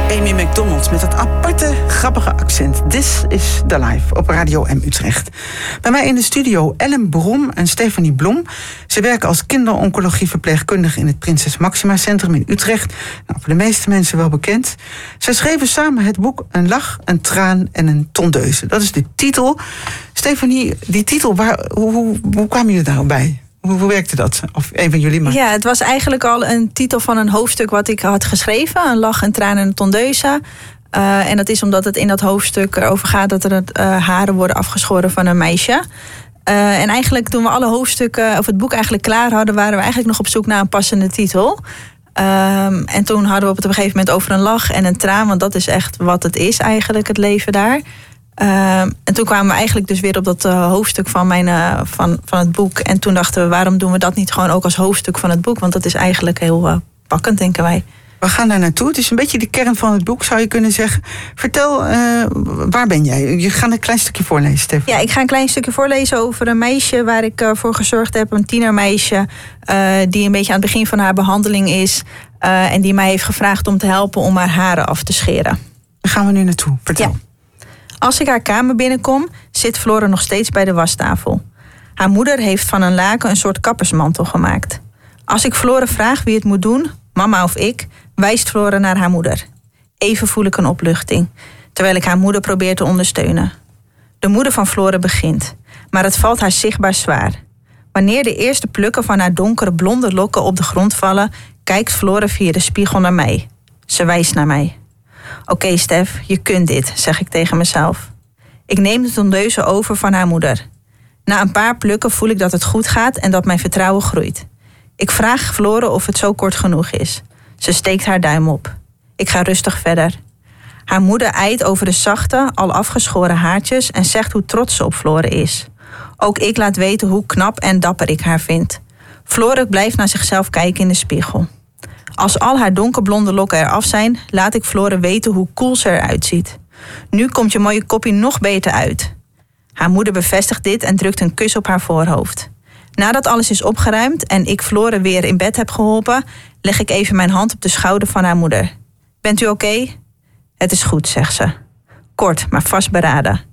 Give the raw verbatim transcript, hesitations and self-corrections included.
Amy McDonald met dat aparte, grappige accent. This is the life op Radio M Utrecht. Bij mij in de studio Ellen Brom en Stefanie Blom. Ze werken als kinderoncologie-verpleegkundige in het Prinses Maxima Centrum in Utrecht. Nou, voor de meeste mensen wel bekend. Zij schreven samen het boek Een lach, een traan en een tondeuze. Dat is de titel. Stefanie, die titel, waar, hoe, hoe, hoe kwamen jullie daarbij? Hoe, hoe werkte dat? Of een van jullie maar. Ja, het was eigenlijk al een titel van een hoofdstuk wat ik had geschreven. Een lach, een traan en een tondeuze. Uh, en dat is omdat het in dat hoofdstuk erover gaat dat er uh, haren worden afgeschoren van een meisje. Uh, en eigenlijk toen we alle hoofdstukken, of het boek eigenlijk klaar hadden, waren we eigenlijk nog op zoek naar een passende titel. Um, en toen hadden we op een gegeven moment over een lach en een traan, want dat is echt wat het is eigenlijk, het leven daar. Uh, en toen kwamen we eigenlijk dus weer op dat uh, hoofdstuk van, mijn, uh, van, van het boek. En toen dachten we, waarom doen we dat niet gewoon ook als hoofdstuk van het boek? Want dat is eigenlijk heel uh, pakkend, denken wij. We gaan daar naartoe. Het is een beetje de kern van het boek, zou je kunnen zeggen. Vertel, uh, waar ben jij? Je gaat een klein stukje voorlezen, Stefan. Ja, ik ga een klein stukje voorlezen over een meisje waar ik uh, voor gezorgd heb. Een tienermeisje uh, die een beetje aan het begin van haar behandeling is. Uh, en die mij heeft gevraagd om te helpen om haar haren af te scheren. Daar gaan we nu naartoe. Vertel. Ja. Als ik haar kamer binnenkom, zit Flore nog steeds bij de wastafel. Haar moeder heeft van een laken een soort kappersmantel gemaakt. Als ik Flore vraag wie het moet doen, mama of ik, wijst Flore naar haar moeder. Even voel ik een opluchting, terwijl ik haar moeder probeer te ondersteunen. De moeder van Flore begint, maar het valt haar zichtbaar zwaar. Wanneer de eerste plukken van haar donkere blonde lokken op de grond vallen, kijkt Flore via de spiegel naar mij. Ze wijst naar mij. Oké, okay, Stef, je kunt dit, zeg ik tegen mezelf. Ik neem de tondeuze over van haar moeder. Na een paar plukken voel ik dat het goed gaat en dat mijn vertrouwen groeit. Ik vraag Flore of het zo kort genoeg is. Ze steekt haar duim op. Ik ga rustig verder. Haar moeder ijt over de zachte, al afgeschoren haartjes en zegt hoe trots ze op Flore is. Ook ik laat weten hoe knap en dapper ik haar vind. Flore blijft naar zichzelf kijken in de spiegel. Als al haar donkerblonde lokken eraf zijn, laat ik Flore weten hoe cool ze eruit ziet. Nu komt je mooie koppie nog beter uit. Haar moeder bevestigt dit en drukt een kus op haar voorhoofd. Nadat alles is opgeruimd en ik Flore weer in bed heb geholpen, leg ik even mijn hand op de schouder van haar moeder. Bent u oké? Okay? Het is goed, zegt ze. Kort, maar vastberaden.